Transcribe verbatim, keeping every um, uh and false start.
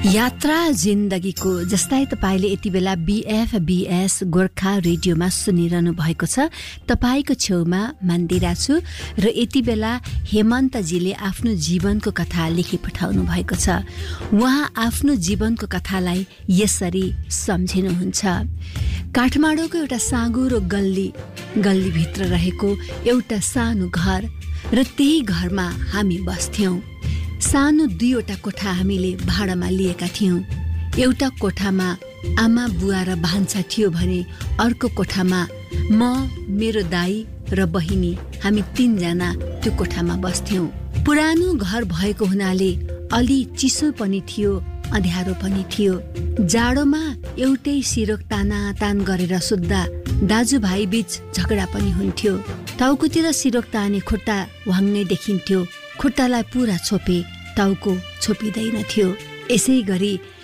यात्रा जिन्दगीको जस्तै तपाईले यति बेला बीएफबीएस गोर्खा रेडियोमा सुनिरहनु भएको छ। तपाईको छेउमा मन्दिरा छु र यति बेला हेमन्तजीले आफ्नो जीवनको कथा लेखि पठाउनु भएको छ। उहाँ आफ्नो जीवनको कथालाई यसरी सम्झिनुहुन्छ। काठमाडौँको एउटा साँगुरो गल्ली गल्लीभित्र रहेको एउटा सानो घर र त्यही घरमा हामी बस्थ्यौं। सानो दुईवटा कोठा हामीले भाडामा लिएका थियौं। एउटा कोठामा आमा बुवा र भान्सा थियो भने अर्को कोठामा म, मेरो दाई र बहिनी हामी तीनजना त्यो कोठामा बस्थ्यौं। पुरानो घर भएको हुनाले अलि चिसो पनि थियो, अँध्यारो पनि थियो। जाडोमा एउटै सिरोक ताना तान गरेर सुत्दा दाजुभाइ बीच झगडा पनि हुन्थ्यो। टाउकोतिर सिरोक ताने खुट्टा वाङ्नै देखिन्थ्यो। खुट्टालाई पुरा छोपे टाउको छोपिँदैन थियो। यसै गरी